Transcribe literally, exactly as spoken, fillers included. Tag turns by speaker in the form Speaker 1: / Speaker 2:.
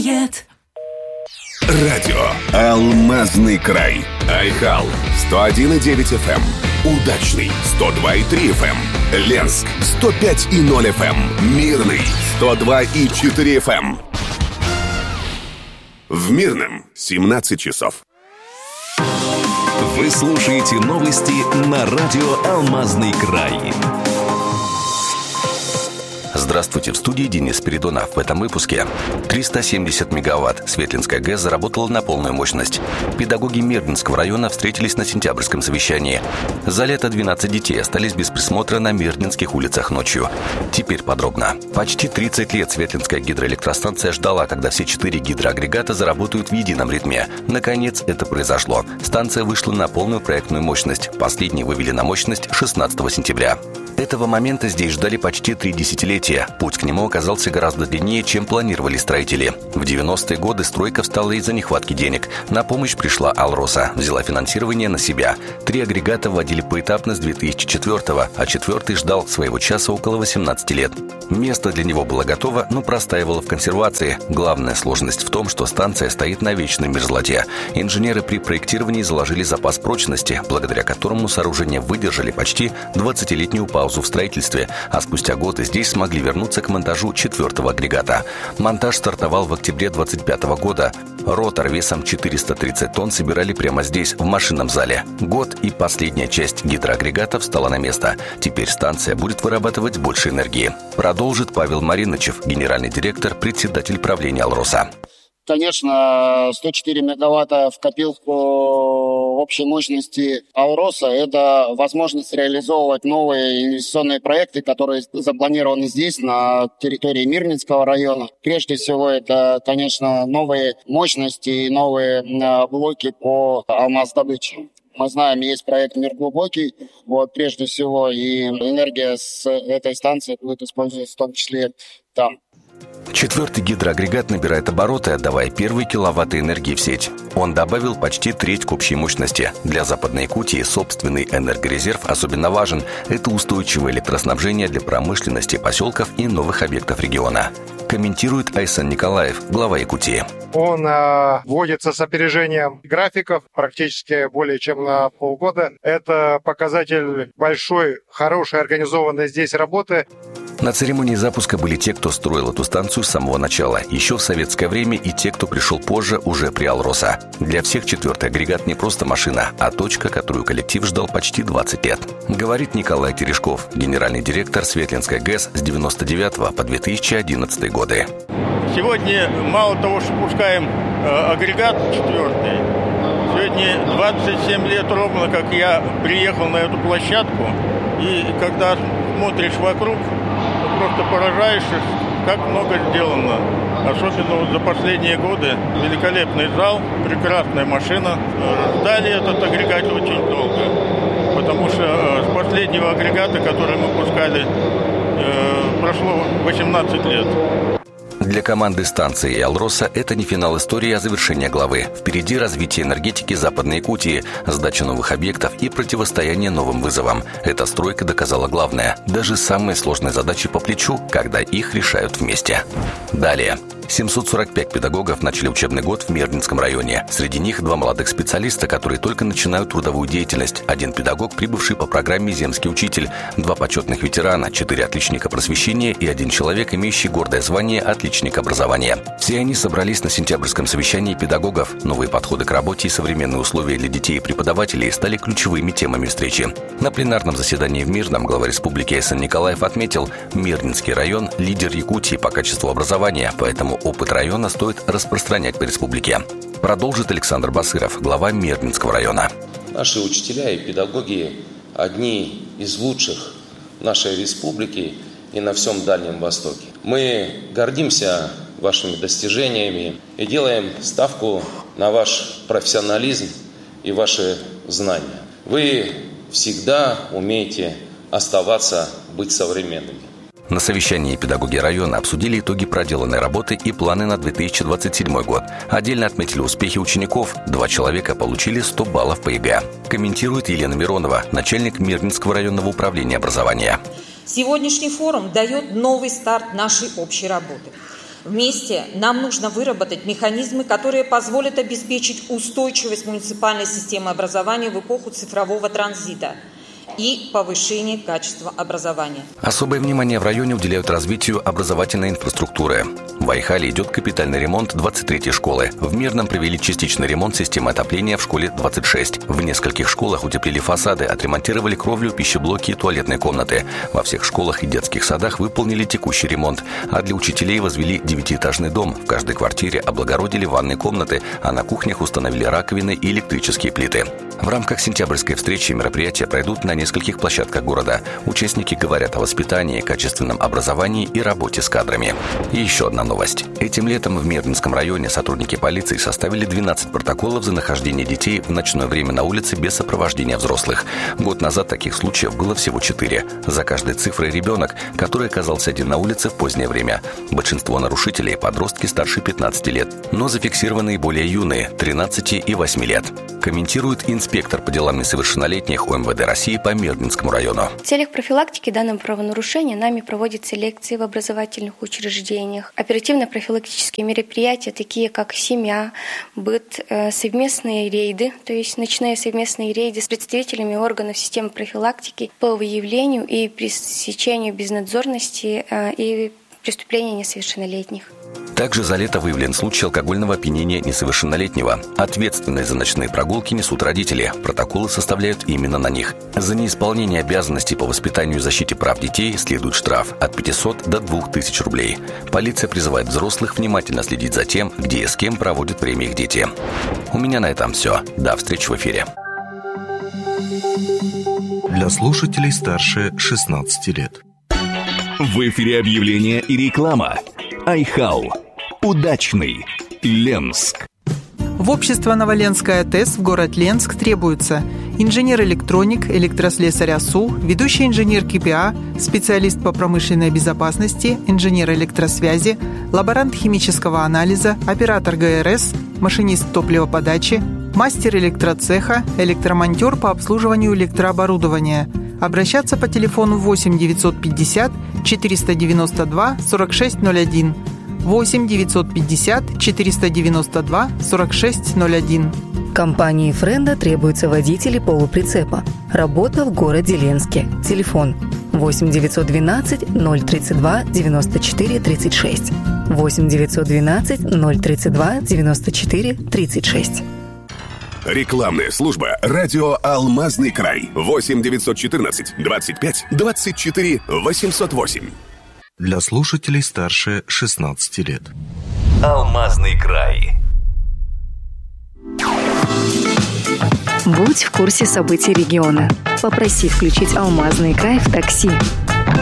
Speaker 1: Радио «Алмазный край». Айхал сто один и девять эф эм. Удачный сто два и три эф эм. Ленск сто пять и ноль эф эм. Мирный сто два и четыре эф эм. В Мирном семнадцать часов.
Speaker 2: Вы слушаете новости на радио «Алмазный край». Здравствуйте, в студии Денис Спиридонов. В этом выпуске триста семьдесят мегаватт. Светлинская ГЭС заработала на полную мощность. Педагоги Мирнинского района встретились на сентябрьском совещании. За лето двенадцать детей остались без присмотра на Мирнинских улицах ночью. Теперь подробно. Почти тридцать лет Светлинская гидроэлектростанция ждала, когда все четыре гидроагрегата заработают в едином ритме. Наконец это произошло. Станция вышла на полную проектную мощность. Последние вывели на мощность шестнадцатого сентября. Этого момента здесь ждали почти три десятилетия. Путь к нему оказался гораздо длиннее, чем планировали строители. В девяностые годы стройка встала из-за нехватки денег. На помощь пришла «Алроса», взяла финансирование на себя. Три агрегата вводили поэтапно с две тысячи четвёртого, а четвертый ждал своего часа около восемнадцати лет. Место для него было готово, но простаивало в консервации. Главная сложность в том, что станция стоит на вечной мерзлоте. Инженеры при проектировании заложили запас прочности, благодаря которому сооружения выдержали почти двадцатилетнюю паузу в строительстве, а спустя год и здесь смогли вернуться к монтажу четвертого агрегата. Монтаж стартовал в октябре двадцать пятого года. Ротор весом четыреста тридцать тонн собирали прямо здесь, в машинном зале. Год и последняя часть гидроагрегата встала на место. Теперь станция будет вырабатывать больше энергии. Продолжит Павел Маринычев, генеральный директор, председатель правления «Алроса».
Speaker 3: Конечно, сто четыре мегаватта в копилку общей мощности «Алроса» — это возможность реализовывать новые инвестиционные проекты, которые запланированы здесь, на территории Мирнинского района. Прежде всего, это, конечно, новые мощности и новые блоки по алмаздобыче. Мы знаем, есть проект «Мир глубокий», вот, прежде всего, и энергия с этой станции будет использоваться в том числе там.
Speaker 2: Четвертый гидроагрегат набирает обороты, отдавая первые киловатты энергии в сеть. Он добавил почти треть к общей мощности. Для Западной Якутии собственный энергорезерв особенно важен. Это устойчивое электроснабжение для промышленности, поселков и новых объектов региона. Комментирует Айсан Николаев, глава Якутии.
Speaker 4: Он э, вводится с опережением графиков практически более чем на полгода. Это показатель большой, хорошей, организованной здесь работы.
Speaker 2: На церемонии запуска были те, кто строил эту станцию с самого начала, еще в советское время, и те, кто пришел позже, уже при «Алроса». Для всех четвертый агрегат не просто машина, а точка, которую коллектив ждал почти двадцать лет. Говорит Николай Терешков, генеральный директор Светлинской ГЭС с девяносто девятого по две тысячи одиннадцатый годы.
Speaker 5: Сегодня мало того, что пускаем э, агрегат четвертый, сегодня двадцать семь лет ровно, как я приехал на эту площадку, и когда смотришь вокруг, просто поражаешься, как много сделано. Особенно вот за последние годы. Великолепный зал, прекрасная машина. Ждали этот агрегат очень долго, потому что с последнего агрегата, который мы пускали, прошло восемнадцать лет.
Speaker 2: Для команды станции и «Алроса» это не финал истории, а завершение главы. Впереди развитие энергетики Западной Якутии, сдача новых объектов и противостояние новым вызовам. Эта стройка доказала главное. Даже самые сложные задачи по плечу, когда их решают вместе. Далее. семьсот сорок пять педагогов начали учебный год в Мирнинском районе. Среди них два молодых специалиста, которые только начинают трудовую деятельность. Один педагог, прибывший по программе «Земский учитель», два почетных ветерана, четыре отличника просвещения и один человек, имеющий гордое звание «Отличник образования». Все они собрались на сентябрьском совещании педагогов. Новые подходы к работе и современные условия для детей и преподавателей стали ключевыми темами встречи. На пленарном заседании в Мирном глава республики Айсан Николаев отметил, Мирнинский район – лидер Якутии по качеству образования, поэтому опыт района стоит распространять по республике. Продолжит Александр Басыров, глава Мирнинского района.
Speaker 6: Наши учителя и педагоги одни из лучших в нашей республике и на всем Дальнем Востоке. Мы гордимся вашими достижениями и делаем ставку на ваш профессионализм и ваши знания. Вы всегда умеете оставаться, быть современными.
Speaker 2: На совещании педагоги района обсудили итоги проделанной работы и планы на две тысячи двадцать седьмой год. Отдельно отметили успехи учеников. Два человека получили сто баллов по ЕГЭ. Комментирует Елена Миронова, начальник Мирнинского районного управления образования.
Speaker 7: Сегодняшний форум дает новый старт нашей общей работы. Вместе нам нужно выработать механизмы, которые позволят обеспечить устойчивость муниципальной системы образования в эпоху цифрового транзита и повышение качества образования.
Speaker 2: Особое внимание в районе уделяют развитию образовательной инфраструктуры. В Айхале идет капитальный ремонт двадцать третьей школы. В Мирном провели частичный ремонт системы отопления в школе двадцать шесть. В нескольких школах утеплили фасады, отремонтировали кровлю, пищеблоки и туалетные комнаты. Во всех школах и детских садах выполнили текущий ремонт. А для учителей возвели девятиэтажный дом. В каждой квартире облагородили ванные комнаты, а на кухнях установили раковины и электрические плиты. В рамках сентябрьской встречи мероприятия пройдут на нескольких площадках города. Участники говорят о воспитании, качественном образовании и работе с кадрами. И еще одна новость. Этим летом в Мирнинском районе сотрудники полиции составили двенадцать протоколов за нахождение детей в ночное время на улице без сопровождения взрослых. Год назад таких случаев было всего четыре. За каждой цифрой ребенок, который оказался один на улице в позднее время. Большинство нарушителей – подростки старше пятнадцати лет, но зафиксированные более юные – тринадцати и восьми лет. Комментирует инспектор по делам несовершеннолетних ОМВД России по Мирнинскому району.
Speaker 8: В целях профилактики данного правонарушения нами проводятся лекции в образовательных учреждениях, оперативно-профилактические мероприятия, такие как семья, быт, совместные рейды, то есть ночные совместные рейды с представителями органов системы профилактики по выявлению и пресечению безнадзорности и преступления несовершеннолетних.
Speaker 2: Также за лето выявлен случай алкогольного опьянения несовершеннолетнего. Ответственность за ночные прогулки несут родители. Протоколы составляют именно на них. За неисполнение обязанностей по воспитанию и защите прав детей следует штраф от пятисот до двух тысяч рублей. Полиция призывает взрослых внимательно следить за тем, где и с кем проводят время их дети. У меня на этом все. До встречи в эфире.
Speaker 9: Для слушателей старше шестнадцати лет.
Speaker 1: В эфире объявления и реклама. Айхал. Удачный. Ленск.
Speaker 10: В общество Новоленская ТЭС в город Ленск требуется инженер-электроник, электрослесарь АСУ, ведущий инженер КПА, специалист по промышленной безопасности, инженер электросвязи, лаборант химического анализа, оператор ГРС, машинист топливоподачи, мастер электроцеха, электромонтер по обслуживанию электрооборудования. Обращаться по телефону восемь девятьсот пятьдесят четыреста девяносто два сорок шесть ноль один, восемь девятьсот пятьдесят четыреста девяносто два сорок шесть ноль один.
Speaker 11: Компании «Френда» требуются водители полуприцепа. Работа в городе Ленске. Телефон восемь девятьсот двенадцать ноль тридцать два девяносто четыре тридцать шесть, восемь девятьсот двенадцать ноль тридцать два девяносто четыре тридцать шесть.
Speaker 1: Рекламная служба «Радио Алмазный край». восемь девятьсот четырнадцать двадцать пять двадцать четыре восемьсот восемь.
Speaker 9: Для слушателей старше шестнадцати лет.
Speaker 2: Алмазный край.
Speaker 12: Будь в курсе событий региона. Попроси включить «Алмазный край» в такси.